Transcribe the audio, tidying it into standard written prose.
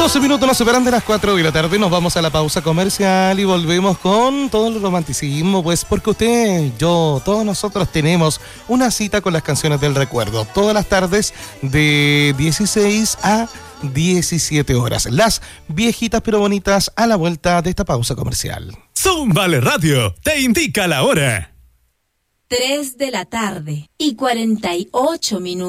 12 minutos nos separan de las 4 de la tarde. Nos vamos a la pausa comercial y volvemos con todo el romanticismo, pues porque usted, yo, todos nosotros tenemos una cita con las canciones del recuerdo. Todas las tardes de 16 a 17 horas. Las viejitas pero bonitas a la vuelta de esta pausa comercial. Zúmbale Radio te indica la hora. 3 de la tarde y 48 minutos.